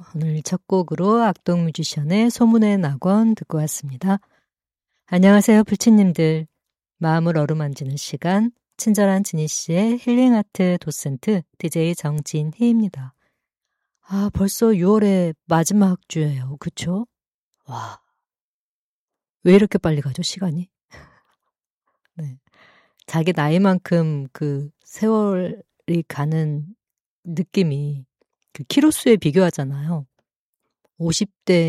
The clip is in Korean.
오늘 첫 곡으로 악동뮤지션의 소문의 낙원 듣고 왔습니다. 안녕하세요, 불치님들. 마음을 어루만지는 시간, 친절한 지니씨의 힐링아트 도센트 DJ 정진희입니다. 아, 벌써 6월의 마지막 주예요. 그쵸? 와, 왜 이렇게 빨리 가죠, 시간이? 네. 자기 나이만큼 그 세월이 가는 느낌이 그 키로수에 비교하잖아요. 50대